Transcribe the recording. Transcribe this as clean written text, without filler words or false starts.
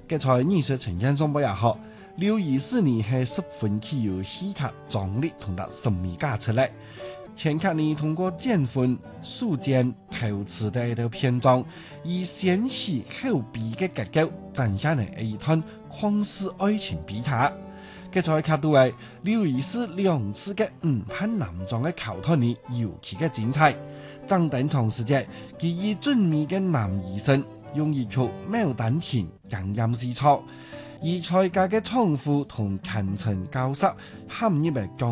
嘅在藝術呈現上不也好，劉易斯呢係十分具有戲劇張力同埋神秘感出嚟。前客呢通過剪分、豎剪、構詞的一條篇章，以先喜後悲嘅結構展現嚟一段曠世愛情悲劇。嘅在角度係劉易斯兩次嘅判男裝嘅橋段呢尤其嘅精彩。張登長時節，佢以俊美嘅男兒聲，用一曲牡丹亭洋洋試錯，而才家嘅唱賦同勤情教室陷入嘅